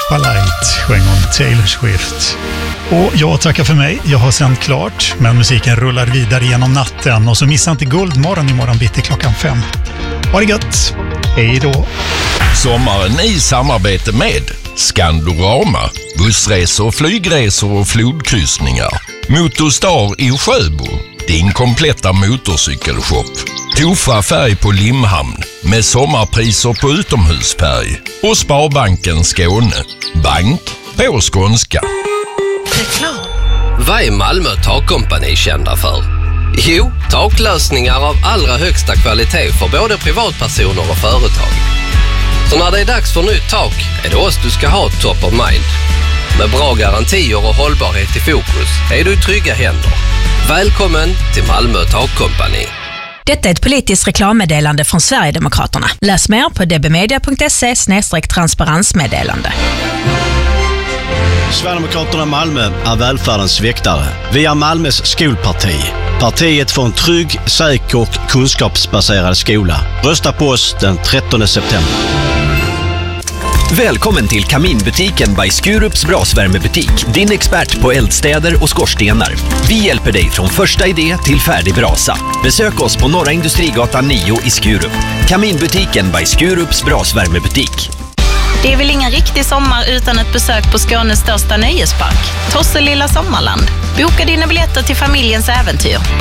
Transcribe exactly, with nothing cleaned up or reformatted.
Spotlight sjöng om Taylor Swift. Och jag tackar för mig, jag har sänt klart, men musiken rullar vidare genom natten och så missa inte Guldmorgon imorgon bitti klockan fem. Ha det gött, hej då! Sommaren i samarbete med Skandorama, bussresor, flygresor och flodkryssningar. Motorstar i Sjöbo, din kompletta motorcykelshop. Tofa färg på Limhamn med sommarpriser på utomhusfärg. Och Sparbanken Skåne, bank på skånska. Reklam. Vad är Malmö Takkompani kända för? Jo, taklösningar av allra högsta kvalitet för både privatpersoner och företag. Så när det är dags för nytt tak är det oss du ska ha top of mind. Med bra garantier och hållbarhet i fokus är du i trygga händer. Välkommen till Malmö Takkompani. Detta är ett politiskt reklammeddelande från Sverigedemokraterna. Läs mer på dbmedia punkt se slash transparensmeddelande. Sverigedemokraterna Malmö är välfärdens väktare. Vi är Malmös skolparti. Partiet för en trygg, säker och kunskapsbaserad skola. Rösta på oss den trettonde september. Välkommen till Kaminbutiken by Skurups brasvärmebutik. Din expert på eldstäder och skorstenar. Vi hjälper dig från första idé till färdig brasa. Besök oss på Norra Industrigatan nio i Skurup. Kaminbutiken by Skurups brasvärmebutik. Det är väl ingen riktig sommar utan ett besök på Skånes största nöjespark, Tosselilla Sommarland. Boka dina biljetter till familjens äventyr.